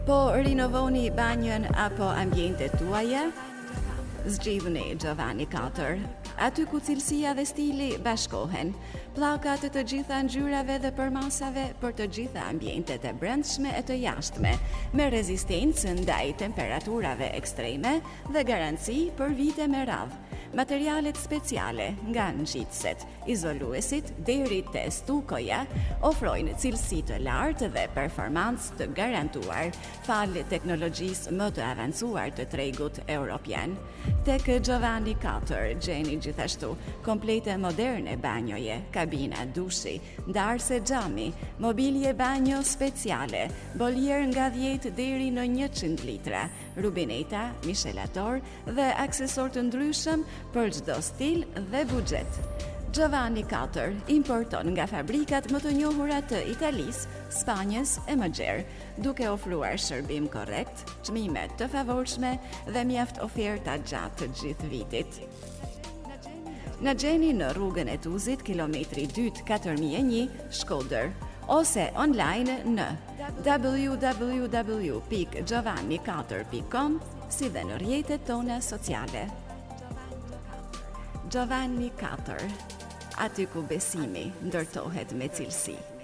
Po rinovoni banjën apo ambientet tuaja? Zgjidhni Giovanni 4. Aty ku cilësia dhe stili bashkohen, pllakat të gjitha ngjyrave dhe përmasave për të gjitha ambientet e brendshme e të jashtme, me rezistencë ndaj temperaturave ekstreme dhe garanci për vite me radhë. Materialet speciale, nga ngjitëset, izoluesit deri te stukoja, ofrojnë cilësi të lartë dhe performancë të garantuar, falë teknologjisë më të avancuar të tregut europian. Tek Giovanni 4 gjeni gjithashtu komplete moderne banjoje, kabina dushi, ndarse xhami, mobilje banjo speciale, boljer nga 10 deri në 100 litra, rubineta, mishelator dhe aksesor të ndryshëm për çdo stil dhe buxhet. Giovanni 4 importon nga fabrikat më të njohura të Italisë, Spanjës e më gjerë, duke ofruar shërbim korrekt, çmime të favorshme dhe mjaft oferta gjatë të gjithë vitit. Na gjeni në rrugën e Tuzit, kilometri 2 4001, Shkodër, ose online në www.giovanni4.com, si dhe në rrjetet tona sociale. Giovanni 4, aty ku besimi ndërtohet me cilësi.